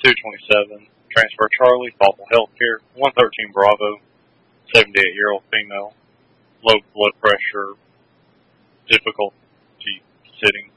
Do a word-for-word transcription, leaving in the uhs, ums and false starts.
two twenty-seven. Transfer Charlie, Thoughtful Healthcare, one thirteen Bravo, seventy-eight-year-old female, low blood pressure, difficulty sitting.